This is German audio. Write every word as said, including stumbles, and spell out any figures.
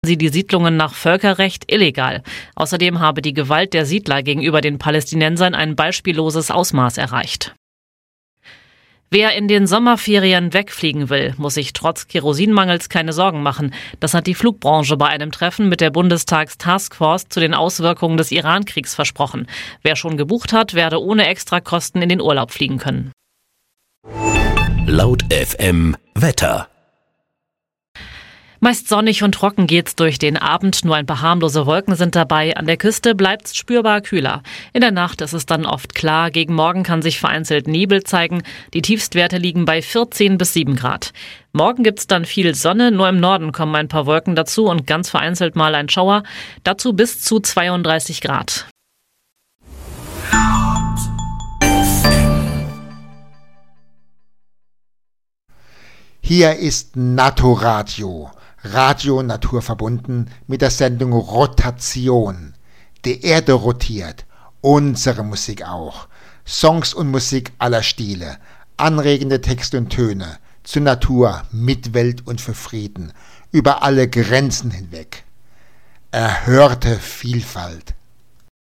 sie die Siedlungen nach Völkerrecht illegal. Außerdem habe die Gewalt der Siedler gegenüber den Palästinensern ein beispielloses Ausmaß erreicht. Wer in den Sommerferien wegfliegen will, muss sich trotz Kerosinmangels keine Sorgen machen. Das hat die Flugbranche bei einem Treffen mit der Bundestagstaskforce zu den Auswirkungen des Iran-Kriegs versprochen. Wer schon gebucht hat, werde ohne Extrakosten in den Urlaub fliegen können. Laut F M Wetter. Meist sonnig und trocken geht's durch den Abend, nur ein paar harmlose Wolken sind dabei. An der Küste bleibt's spürbar kühler. In der Nacht ist es dann oft klar, gegen Morgen kann sich vereinzelt Nebel zeigen. Die Tiefstwerte liegen bei vierzehn bis sieben Grad. Morgen gibt's dann viel Sonne, nur im Norden kommen ein paar Wolken dazu und ganz vereinzelt mal ein Schauer. Dazu bis zu zweiunddreißig Grad. Hier ist Naturadio. Radio naturverbunden mit der Sendung Rotation. Die Erde rotiert, unsere Musik auch. Songs und Musik aller Stile, anregende Texte und Töne, zur Natur, Mitwelt und für Frieden, über alle Grenzen hinweg. Erhörte Vielfalt.